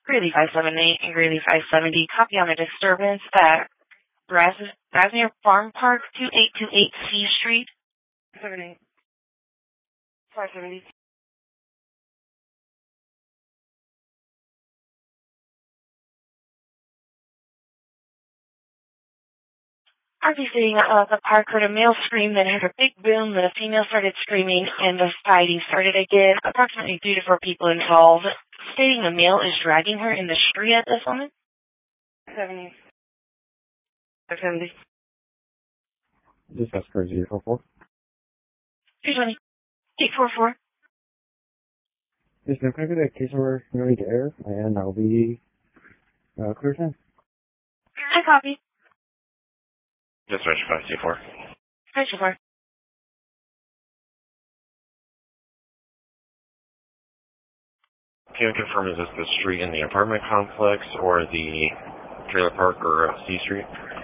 Greeley 578 and Greeley 570. Copy on a disturbance at Brasmere Farm Park, 2828 C Street. 78. 570. RV sitting at the park heard a male scream, then heard a big boom, then a female started screaming, and the fighting started again. Approximately 3 to 4 people involved, stating the male is dragging her in the street at this moment. 70. 570. Discuss for 044. 220. 844. Just can I get a case number ready to air, and I'll be clear time. I copy. Dispatch 524. 524. Can you confirm, is this the street in the apartment complex or the trailer park or C Street?